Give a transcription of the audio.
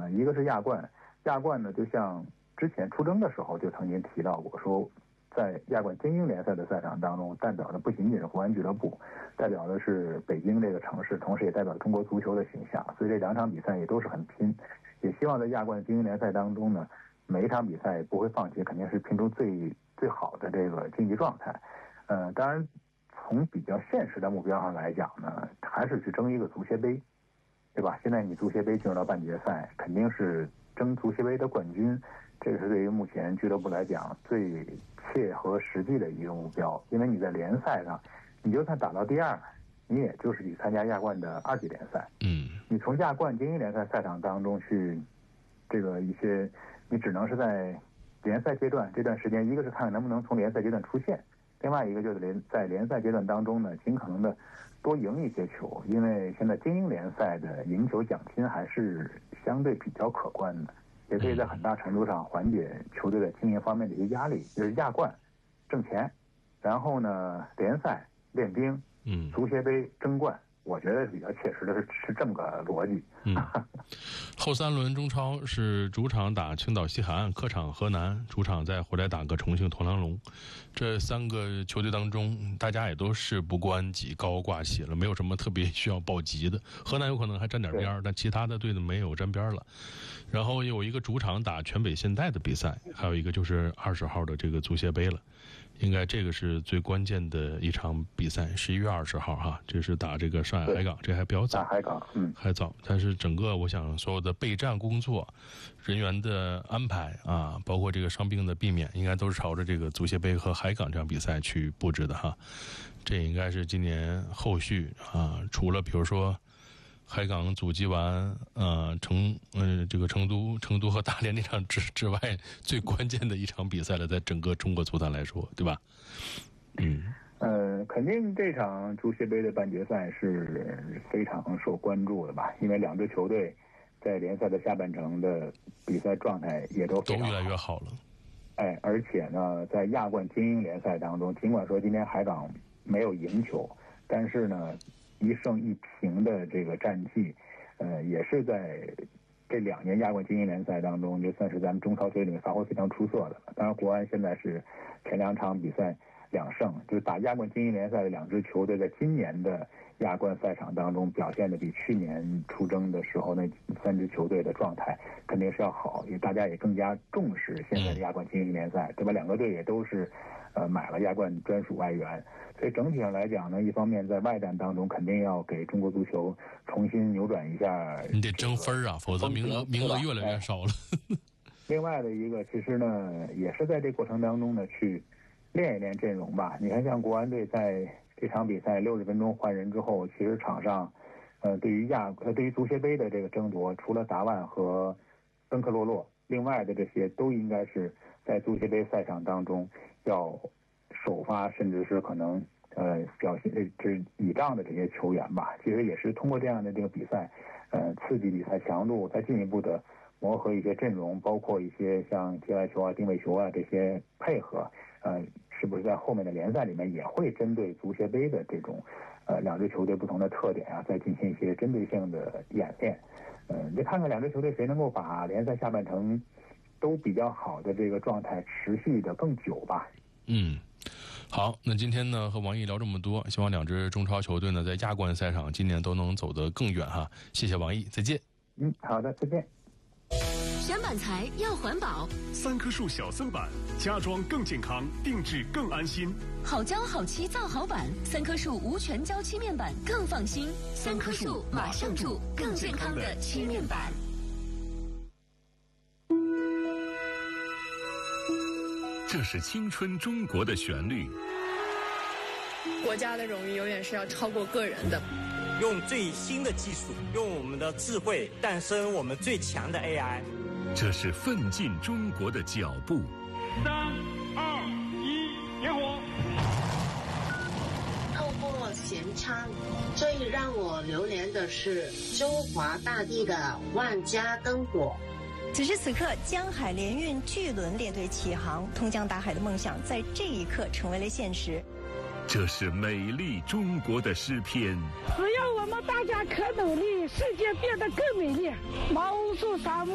一个是亚冠，亚冠呢就像之前出征的时候就曾经提到过，说在亚冠精英联赛的赛场当中，代表的不仅仅是国安俱乐部，代表的是北京这个城市，同时也代表中国足球的形象。所以这2场比赛也都是很拼，也希望在亚冠精英联赛当中呢，每一场比赛不会放弃，肯定是拼出最好的这个竞技状态。当然从比较现实的目标上来讲呢，还是去争一个足协杯，对吧？现在你足协杯进入到半决赛，肯定是争足协杯的冠军，这个是对于目前俱乐部来讲最切合实际的一个目标。因为你在联赛上，你就算打到第2，你也就是去参加亚冠的2级联赛。你从亚冠精英联赛赛场当中去，这个一些你只能是在联赛阶段这段时间，一个是看能不能从联赛阶段出线，另外一个就是在联赛阶段当中呢，尽可能的多赢一些球，因为现在精英联赛的赢球奖金还是相对比较可观的，也可以在很大程度上缓解球队在经营方面的一个压力。就是亚冠挣钱，然后呢联赛练兵，足协杯争冠，我觉得比较切实的是这么个逻辑。 后3轮中超是主场打青岛西海岸，客场河南，主场再回来打个重庆铜锣龙。这3个球队当中，大家也都是不关己高挂喜了，没有什么特别需要保级的。河南有可能还沾点边，但其他的队呢没有沾边了。然后有一个主场打全北现代的比赛，还有一个就是20号的这个足协杯了。应该这个是最关键的一场比赛，11月20号哈，这是打这个上海海港，这还比较早， 海港还早。但是整个我想所有的备战工作、人员的安排啊，包括这个伤病的避免，应该都是朝着这个足协杯和海港这场比赛去布置的哈。这应该是今年后续啊，除了比如说海港阻击完这个成都和大连那场之外，最关键的一场比赛了，在整个中国足坛来说，对吧？ 肯定这场足协杯的半决赛是非常受关注的吧，因为2支球队在联赛的下半程的比赛状态也都非常好， 都越来越好了。 而且呢，在亚冠精英联赛当中，尽管说今天海港没有赢球，但是呢1胜1平的这个战绩，也是在这2年亚冠精英联赛当中，就算是咱们中超队里面发挥非常出色的。当然，国安现在是前2场比赛2胜，就是打亚冠精英联赛的2支球队，在今年的亚冠赛场当中表现的比去年出征的时候那3支球队的状态肯定是要好，因为大家也更加重视现在的亚冠精英联赛，对吧？2个队也都是买了亚冠专属外援，所以整体上来讲呢，一方面在外战当中肯定要给中国足球重新扭转一下， 你得争分啊，否则名额越来越少了。 另外的一个，其实呢也是在这过程当中呢去练一练阵容吧。你看像国安队在这场比赛60分钟换人之后，其实场上对于足协杯的这个争夺，除了达万和登克洛洛，另外的这些都应该是在足协杯赛场当中要首发，甚至是可能表现倚仗的这些球员吧。其实也是通过这样的这个比赛，刺激比赛强度，再进一步的磨合一些阵容，包括一些像接外球啊、定位球啊这些配合，是不是在后面的联赛里面也会针对足协杯的这种2支球队不同的特点啊，再进行一些针对性的演练。你看看2支球队谁能够把联赛下半程都比较好的这个状态持续的更久吧。 好，那今天呢和王毅聊这么多，希望2支中超球队呢在亚冠赛场今年都能走得更远哈。谢谢王毅，再见。 好的，再见。 选板材要环保 ，3棵树小森板，家装更健康，定制更安心。 好胶好漆造好板，3棵树无全胶漆面板更放心。3棵树马上住更健康的漆面板。 这是青春中国的旋律。 国家的荣誉永远是要超过个人的。 用最新的技术，用我们的智慧诞生我们最强的 AI。 这是奋进中国的脚步。3、 2、1，点火！ 透过弦唱，最让我流连的是中华大地的万家灯火。 此时此刻，江海联运巨轮列队起航，通江达海的梦想在这一刻成为了现实。 这是美丽中国的诗篇。 只要我们大家可努力，世界变得更美丽。毛乌素沙漠